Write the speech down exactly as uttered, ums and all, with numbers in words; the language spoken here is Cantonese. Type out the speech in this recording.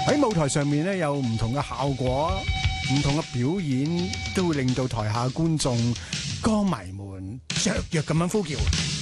喺舞台上面咧有唔同嘅效果，唔同嘅表演都會令到台下觀眾歌迷們雀躍咁樣呼叫。